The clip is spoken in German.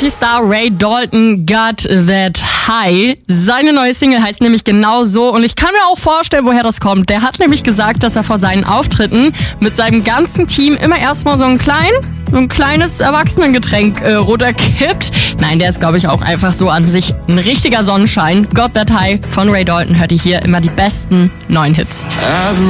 Multistar Ray Dalton, Got That High. Seine neue Single heißt nämlich genau so und ich kann mir auch vorstellen, woher das kommt. Der hat nämlich gesagt, dass er vor seinen Auftritten mit seinem ganzen Team immer erstmal so ein kleines Erwachsenengetränk runterkippt. Nein, der ist, glaube ich, auch einfach so an sich ein richtiger Sonnenschein. Got That High von Ray Dalton hört ihr hier immer die besten neuen Hits.